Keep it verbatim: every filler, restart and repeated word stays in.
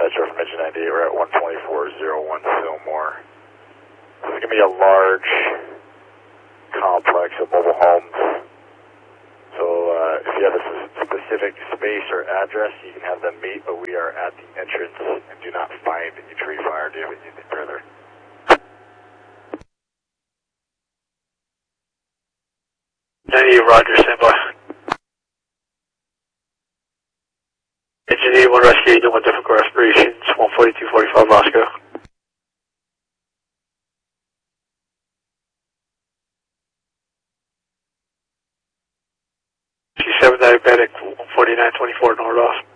Metro from Engine ninety-eight, we're at one twenty-four oh one Fillmore. This is going to be a large complex of mobile homes. So uh, if you have a specific space or address, you can have them meet, but we are at the entrance and do not find any tree fire. Do you have anything further? ninety-eight, Roger, standby. Engine eighty-one rescue, doing difficult respirations, one forty-two forty-five Oscar. seven diabetic, one forty-nine twenty-four Nordoff.